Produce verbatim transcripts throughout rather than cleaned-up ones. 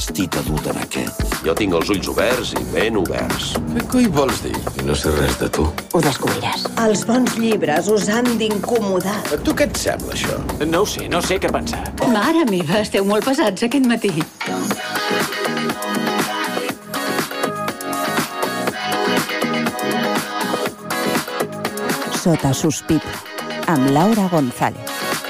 vestit adult en aquest. Jo tinc els ulls oberts i ben oberts. Què coi vols dir? Que no sé res de tu. Ho descobriràs. Els bons llibres us han d'incomodar. A tu què et sembla, això? No ho sé, no sé què pensar. Mare meva, esteu molt pesats aquest matí. Sota sospita, amb Laura González.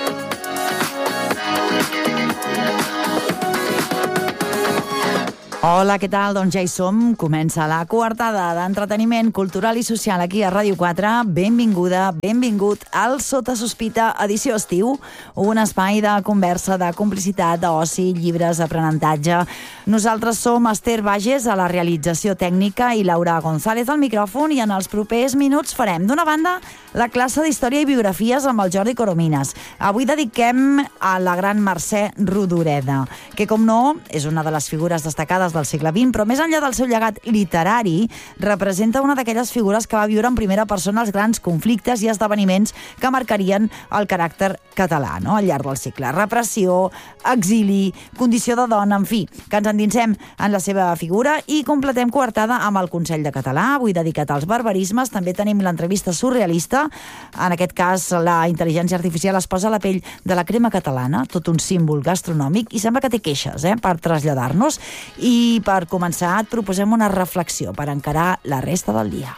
Hola, què tal? Doncs ja hi som. Comença la coartada d'entreteniment cultural i social aquí a Ràdio quatre. Benvinguda, benvingut al Sota Sospita edició estiu, un espai de conversa, de complicitat, d'oci, llibres, aprenentatge. Nosaltres som Esther Bages a la realització tècnica i Laura González al micròfon, i en els propers minuts farem, d'una banda, la classe d'història i biografies amb el Jordi Coromines. Avui dediquem a la gran Mercè Rodoreda, que, com no, és una de les figures destacades del segle vint, però més enllà del seu llegat literari, representa una d'aquelles figures que va viure en primera persona els grans conflictes i esdeveniments que marcarien el caràcter català, no?, al llarg del segle. Repressió, exili, condició de dona, en fi, que ens endinsem en la seva figura i completem coartada amb el Consell de Català, avui dedicat als barbarismes. També tenim l'entrevista surrealista, en aquest cas la intel·ligència artificial es posa a la pell de la crema catalana, tot un símbol gastronòmic, i sembla que té queixes eh, per traslladar-nos. I I per començar et proposem una reflexió per encarar la resta del dia.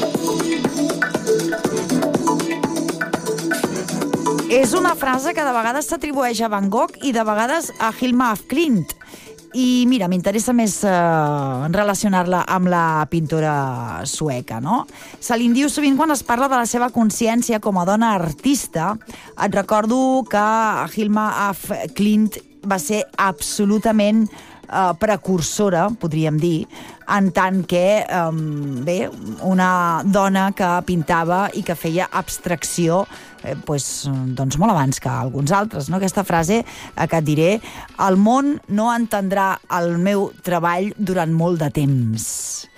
És una frase que de vegades s'atribueix a Van Gogh i de vegades a Hilma af Klint. I mira, m'interessa més eh, relacionar-la amb la pintora sueca, no? Se li diu sovint quan es parla de la seva consciència com a dona artista. Et recordo que Hilma af Klint va ser absolutament Uh, precursora, podríem dir, en tant que, um, bé, una dona que pintava i que feia abstracció eh, pues, doncs molt abans que alguns altres, no? Aquesta frase eh, que et diré: el món no entendrà el meu treball durant molt de temps.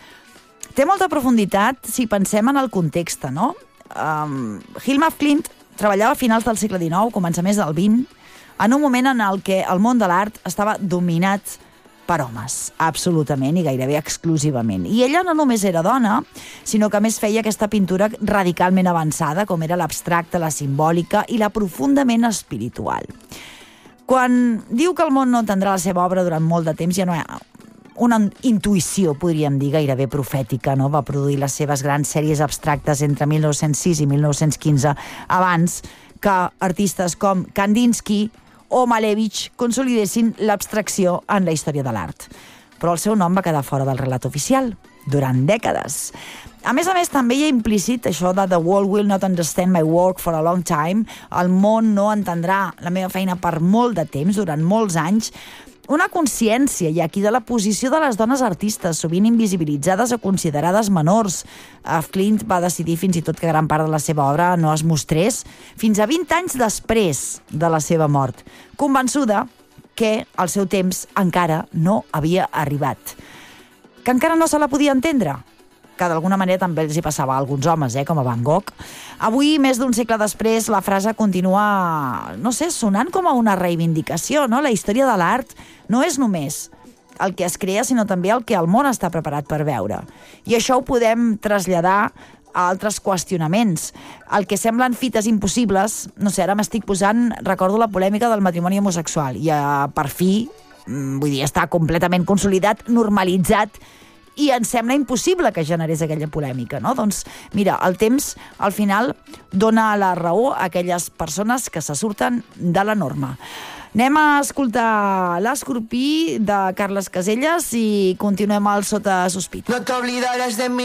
Té molta profunditat si pensem en el context, no? Um, Hilma af Klint treballava a finals del segle dinou, començaments del vint, en un moment en el que el món de l'art estava dominat per homes, absolutament i gairebé exclusivament. I ella no només era dona, sinó que a més feia aquesta pintura radicalment avançada, com era l'abstracta, la simbòlica i la profundament espiritual. Quan diu que el món no entendrà la seva obra durant molt de temps, ja no hi ha una intuïció, podríem dir, gairebé profètica, no? Va produir les seves grans sèries abstractes entre mil nou-cents sis i mil nou-cents quinze, abans que artistes com Kandinsky o Malevich consolidessin l'abstracció en la història de l'art. Però el seu nom va quedar fora del relat oficial durant dècades. A més a més, també hi ha implícit això de "The world will not understand my work for a long time", el món no entendrà la meva feina per molt de temps, durant molts anys. Una consciència, i aquí, de la posició de les dones artistes, sovint invisibilitzades o considerades menors. Af Klint va decidir fins i tot que gran part de la seva obra no es mostrés fins a vint anys després de la seva mort, convençuda que el seu temps encara no havia arribat. Que encara no se la podia entendre, que d'alguna manera també els hi passava a alguns homes, eh, com a Van Gogh. Avui, més d'un segle després, la frase continua, no sé, sonant com a una reivindicació, no? La història de l'art no és només el que es crea, sinó també el que el món està preparat per veure. I això ho podem traslladar a altres qüestionaments. El que semblen fites impossibles, no sé, ara m'estic posant, recordo la polèmica del matrimoni homosexual, i eh, per fi, vull dir, està completament consolidat, normalitzat, i ens sembla impossible que generés aquella polèmica, no? Doncs, mira, el temps, al final, dona la raó a aquelles persones que se surten de la norma. Anem a escoltar l'Escorpí de Carles Casellas i continuem al Sota Sospita. No t'oblidaràs de mi.